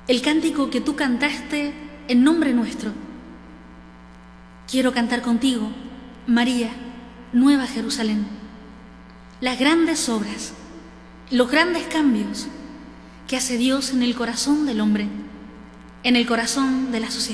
el cántico que tú cantaste en nombre nuestro. Quiero cantar contigo, María, Nueva Jerusalén, las grandes obras, los grandes cambios que hace Dios en el corazón del hombre, en el corazón de la sociedad.